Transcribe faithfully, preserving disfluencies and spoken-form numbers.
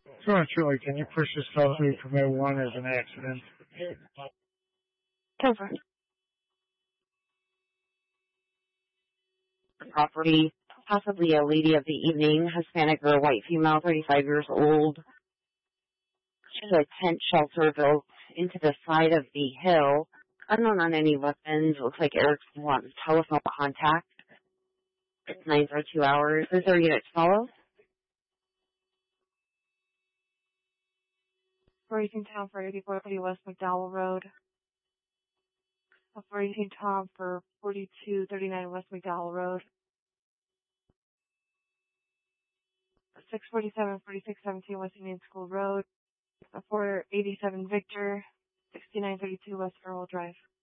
So truly, can you push this call through permit one as an accident? Cover. Property, possibly a lady of the evening, Hispanic girl, white female, thirty-five years old. She has a tent shelter built into the side of the hill. Unknown on any weapons. Looks like Eric wants telephone contact. It's nine for two hours. Is there a unit to follow? four eighteen Tom for eighty-four thirty West McDowell Road. four eighteen Tom for forty-two thirty-nine West McDowell Road. six forty-seven forty-six seventeen West Union School Road. four eighty-seven Victor, sixty-nine thirty-two West Earl Drive.